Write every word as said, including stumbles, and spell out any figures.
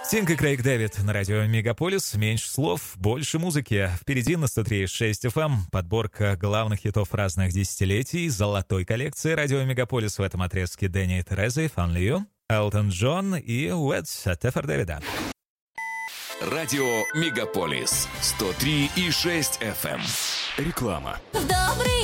Тинг и Крейг Дэвид на радио Мегаполис. Меньше слов, больше музыки. Впереди на сто три и шесть эф эм подборка главных хитов разных десятилетий золотой коллекции радио Мегаполис в этом отрезке Дэнни и Терезы, Only You, Элтон Джон и Уэдс от Эфер Дэвида. Радио Мегаполис сто три и шесть эф эм. Реклама. Добрый